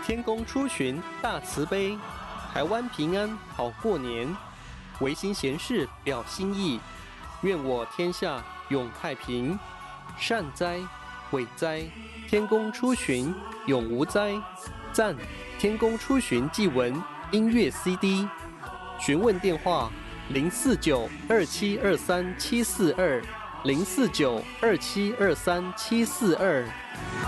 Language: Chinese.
天公出巡大慈悲，台湾平安好过年。维新贤士表心意，愿我天下永太平。善哉，伟哉，天公出巡永无灾。赞，天公出巡祭文音乐 CD。询问电话049-2723-742，049-2723-742。